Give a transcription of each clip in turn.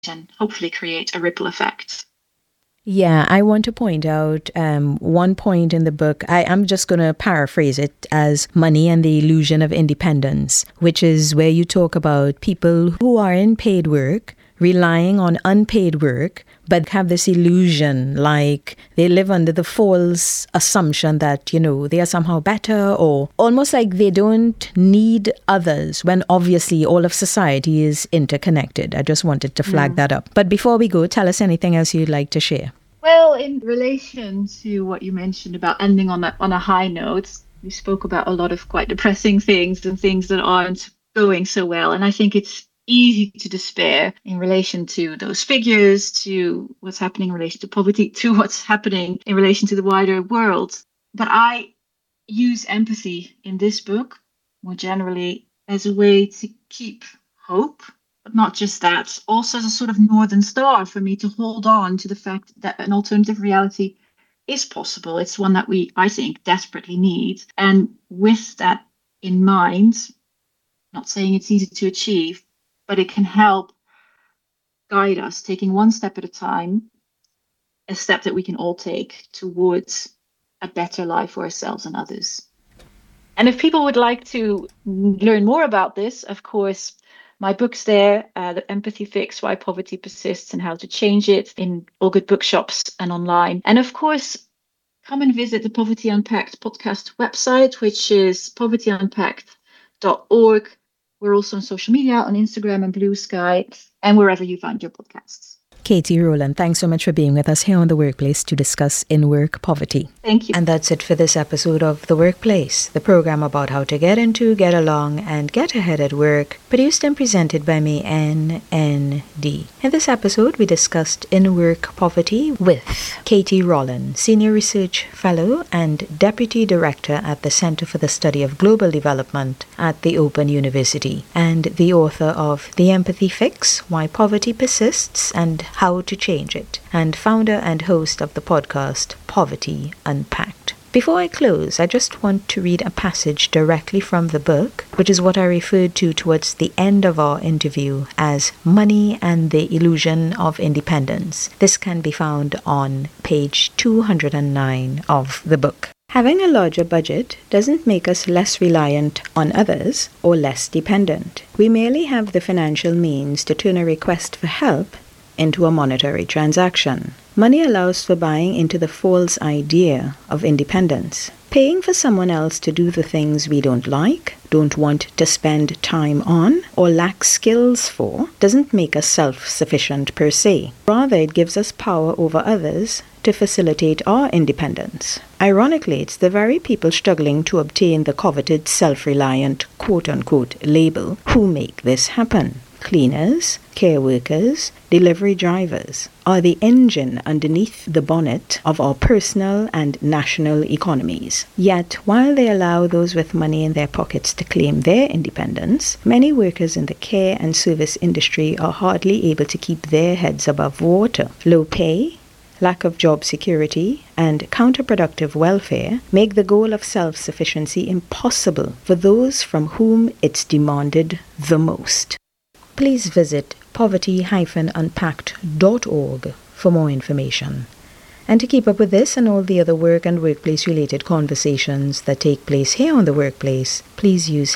and hopefully create a ripple effect. Yeah, I want to point out one point in the book. I'm just going to paraphrase it as Money and the Illusion of Independence, which is where you talk about people who are in paid work, relying on unpaid work, but have this illusion, like they live under the false assumption that, they are somehow better, or almost like they don't need others, when obviously all of society is interconnected. I just wanted to flag that up. But before we go, tell us anything else you'd like to share. Well, in relation to what you mentioned about ending on a high note, we spoke about a lot of quite depressing things and things that aren't going so well. And I think it's easy to despair in relation to those figures, to what's happening in relation to poverty, to what's happening in relation to the wider world. But I use empathy in this book more generally as a way to keep hope, but not just that, also as a sort of northern star for me to hold on to the fact that an alternative reality is possible. It's one that we, I think, desperately need. And with that in mind, not saying it's easy to achieve, but it can help guide us, taking one step at a time, a step that we can all take towards a better life for ourselves and others. And if people would like to learn more about this, of course, my book's there, The Empathy Fix, Why Poverty Persists and How to Change It, in all good bookshops and online. And of course, come and visit the Poverty Unpacked podcast website, which is povertyunpacked.org. We're also on social media, on Instagram and Blue Sky, and wherever you find your podcasts. Katie Rowland, thanks so much for being with us here on The Workplace to discuss in-work poverty. Thank you. And that's it for this episode of The Workplace, the program about how to get into, get along, and get ahead at work, produced and presented by me, NND. In this episode, we discussed in-work poverty with Katie Rowland, Senior Research Fellow and Deputy Director at the Center for the Study of Global Development at the Open University, and the author of The Empathy Fix, Why Poverty Persists and How to Change It, and founder and host of the podcast Poverty Unpacked. Before I close, I just want to read a passage directly from the book, which is what I referred to towards the end of our interview as Money and the Illusion of Independence. This can be found on page 209 of the book. Having a larger budget doesn't make us less reliant on others or less dependent. We merely have the financial means to turn a request for help into a monetary transaction. Money allows for buying into the false idea of independence. Paying for someone else to do the things we don't like, don't want to spend time on, or lack skills for, doesn't make us self-sufficient per se. Rather, it gives us power over others to facilitate our independence. Ironically, it's the very people struggling to obtain the coveted self-reliant quote-unquote label who make this happen. Cleaners, care workers, delivery drivers are the engine underneath the bonnet of our personal and national economies. Yet, while they allow those with money in their pockets to claim their independence, many workers in the care and service industry are hardly able to keep their heads above water. Low pay, lack of job security, and counterproductive welfare make the goal of self-sufficiency impossible for those from whom it's demanded the most. Please visit poverty-unpacked.org for more information. And to keep up with this and all the other work and workplace-related conversations that take place here on The Workplace, please use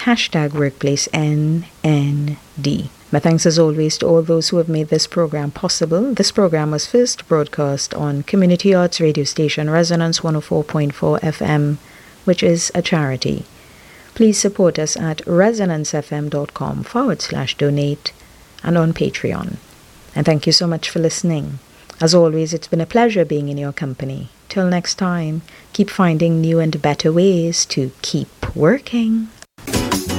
#WorkplaceNND. My thanks as always to all those who have made this program possible. This program was first broadcast on Community Arts radio station Resonance 104.4 FM, which is a charity. Please support us at resonancefm.com/donate and on Patreon. And thank you so much for listening. As always, it's been a pleasure being in your company. Till next time, keep finding new and better ways to keep working.